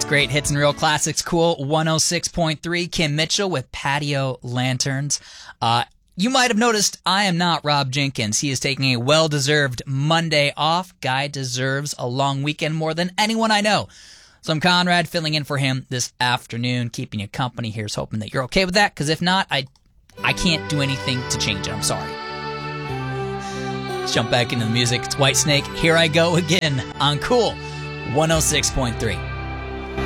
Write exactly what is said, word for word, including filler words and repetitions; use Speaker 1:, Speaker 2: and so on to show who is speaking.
Speaker 1: great hits and real classics. Cool one oh six point three. Kim Mitchell with Patio Lanterns. Uh, you might have noticed I am not Rob Jenkins. He is taking a well-deserved Monday off. Guy deserves a long weekend more than anyone I know. So I'm Conrad filling in for him this afternoon, keeping you company. Here's hoping that you're okay with that, because if not, I, I can't do anything to change it. I'm sorry. Let's jump back into the music. It's Whitesnake. Here I go again on Cool one oh six point three.